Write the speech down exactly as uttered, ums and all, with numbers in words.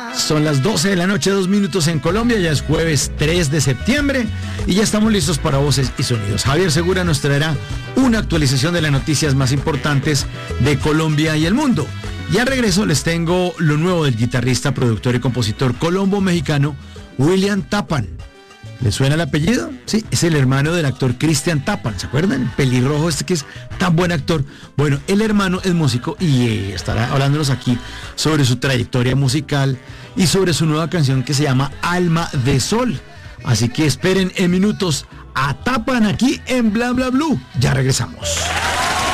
Son las doce de la noche, dos minutos en Colombia, ya es jueves tres de septiembre y ya estamos listos para Voces y Sonidos. Javier Segura nos traerá una actualización de las noticias más importantes de Colombia y el mundo. Y al regreso les tengo lo nuevo del guitarrista, productor y compositor colombo-mexicano William Tappan. ¿Le suena el apellido? Sí, es el hermano del actor Christian Tappan, ¿se acuerdan? El pelirrojo este que es tan buen actor. Bueno, el hermano es músico y eh, estará hablándonos aquí sobre su trayectoria musical y sobre su nueva canción que se llama Alma de Sol. Así que esperen en minutos a Tappan aquí en Bla Bla Blue. Ya regresamos.